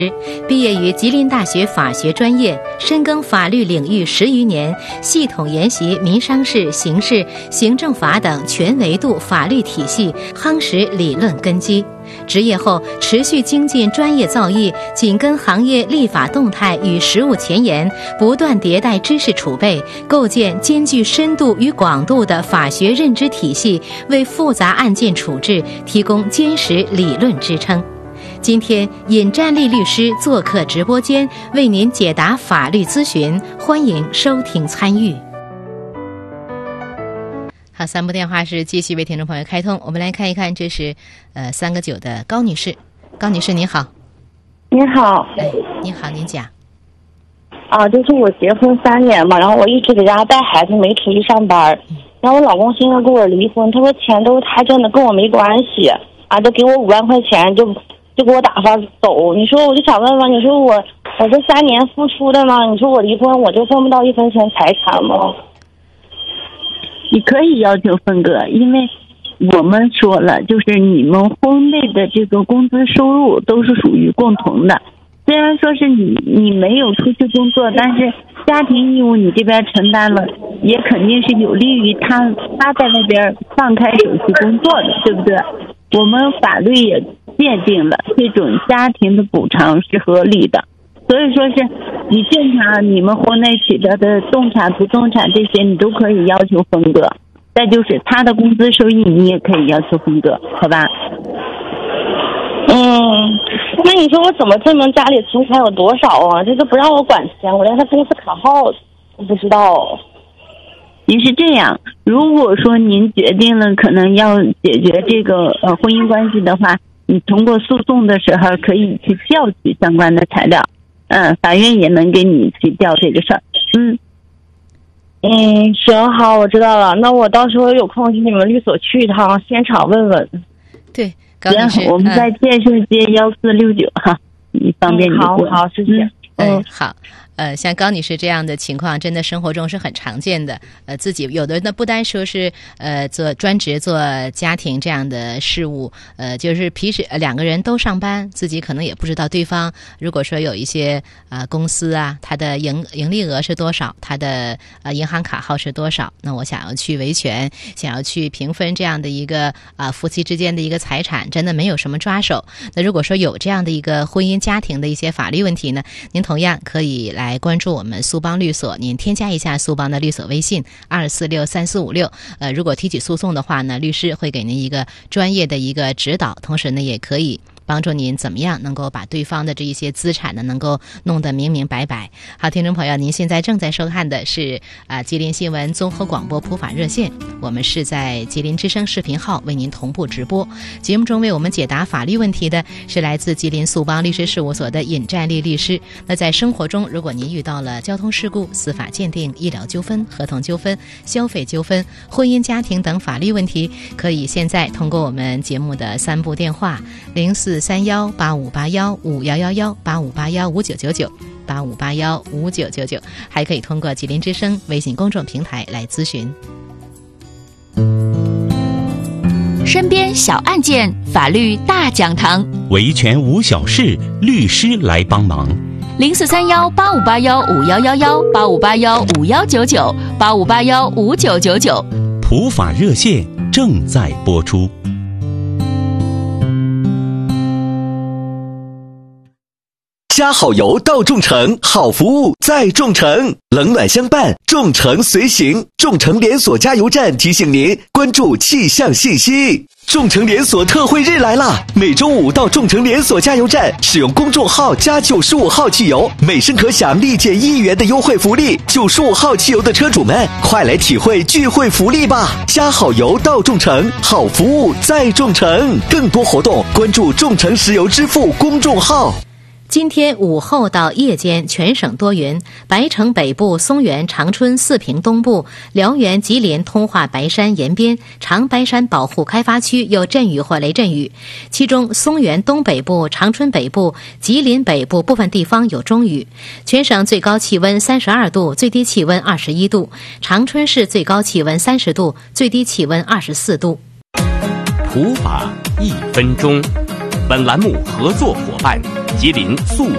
毕业于吉林大学法学专业，深耕法律领域10余年，系统研习民商事、刑事、行政法等全维度法律体系，夯实理论根基。执业后持续精进专业造诣，紧跟行业立法动态与实务前沿，不断迭代知识储备，构建兼具深度与广度的法学认知体系，为复杂案件处置提供坚实理论支撑。今天尹占利律师做客直播间，为您解答法律咨询，欢迎收听参与。好，3部电话是继续为听众朋友开通，我们来看一看，这是3个9的高女士。高女士您好。 您好。 您好，您讲。 就是我结婚3年嘛，然后我一直在家带孩子，没出去上班。然后我老公现在跟我离婚，他说钱都是他挣的，跟我没关系都给我5万块钱就给我打发走。你说我就想问问，你说我这3年付出的嘛，你说我离婚我就分不到1分钱财产吗？ 你可以要求分割，因为我们说了，就是你们婚内的这个工资收入都是属于共同的。虽然说是你没有出去工作，但是家庭义务你这边承担了，也肯定是有利于他在那边放开手去工作的，对不对？我们法律也界定了这种家庭的补偿是合理的，所以说是你正常你们婚内取得的动产不动产这些你都可以要求分割，再就是他的工资收益你也可以要求分割，好吧？ 那你说我怎么证明家里存款有多少啊？这个不让我管钱，我连他公司卡号都不知道。 您是这样，如果说您决定了可能要解决这个婚姻关系的话，你通过诉讼的时候可以去调取相关的材料，法院也能给你去调这个事儿。 行，好，我知道了。那我到时候有空去你们律所去一趟，现场问问。 对，高女士， 我们在建设街1469哈，你方便你过。 好，谢谢。 好。像高女士这样的情况，真的生活中是很常见的。自己有的呢，不单说是做专职做家庭这样的事务，就是平时2个人都上班，自己可能也不知道对方如果说有一些公司它的盈利额是多少，它的银行卡号是多少，那我想要去维权，想要去平分这样的一个夫妻之间的一个财产，真的没有什么抓手。那如果说有这样的一个婚姻家庭的一些法律问题呢，您同样可以来关注我们苏邦律所，您添加一下苏邦的律所微信2463456。如果提起诉讼的话呢，律师会给您一个专业的一个指导，同时呢，也可以帮助您怎么样能够把对方的这一些资产呢，能够弄得明明白白。好，听众朋友，您现在正在收看的是吉林新闻综合广播普法热线，我们是在吉林之声视频号为您同步直播。节目中为我们解答法律问题的是来自吉林苏邦律师事务所的尹占利律师。那在生活中，如果您遇到了交通事故、司法鉴定、医疗纠纷、合同纠纷、消费纠纷、婚姻家庭等法律问题，可以现在通过我们节目的3部电话0431858151118581599985815999，还可以通过吉林之声微信公众平台来咨询。 身边小案件，法律大讲堂， 维权无小事，律师来帮忙。 0431858151118581519985815999， 普法热线正在播出。加好油到众诚，好服务在众诚，冷暖相伴，众诚随行。众诚连锁加油站提醒您关注气象信息。众诚连锁特惠日来啦！每周5到众诚连锁加油站使用公众号加95号汽油，每升可享立减1元的优惠福利。95号汽油的车主们，快来体会聚会福利吧！加好油到众诚，好服务在众诚。更多活动关注众诚石油支付公众号。 今天午后到夜间全省多云，白城北部、松原、长春、四平东部、辽源、吉林、通化、白山沿边、长白山保护开发区有阵雨或雷阵雨，其中松原东北部、长春北部、吉林北部部分地方有中雨。全省最高气温32度，最低气温21度，长春市最高气温30度，最低气温24度。 普法1分钟，本栏目合作伙伴吉林速